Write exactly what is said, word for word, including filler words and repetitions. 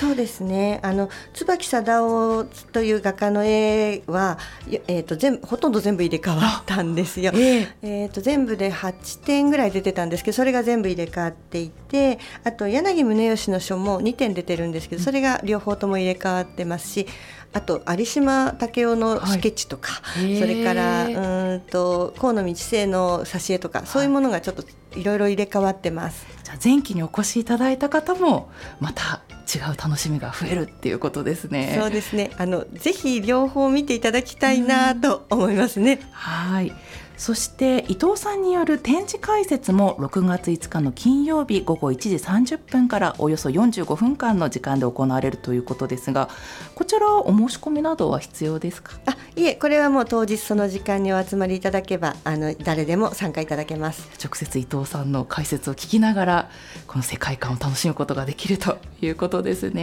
そうですね、あの椿貞夫という画家の絵は、えー、と全ほとんど全部入れ替わったんですよ。えーえー、と全部ではちてんぐらい出てたんですけど、それが全部入れ替わっていて、あと柳宗悦の書もにてん出てるんですけど、それが両方とも入れ替わってますし、あと有島武雄のスケッチとか、はい、それからうんと河野道生の挿絵とか、はい、そういうものがちょっといろいろ入れ替わってます。 じゃあ前期にお越しいただいた方もまた違う楽しみが増えるっていうことですね。 そうですね、あのぜひ両方見ていただきたいなと思いますね。 はい。そして伊藤さんによる展示解説もろくがついつかの金曜日午後いちじさんじゅっぷんからおよそよんじゅうごふんかんの時間で行われるということですが、こちらお申し込みなどは必要ですか？ あ、いえ、これはもう当日その時間にお集まりいただけば、あの誰でも参加いただけます。 直接伊藤さんの解説を聞きながらこの世界観を楽しむことができるということですね。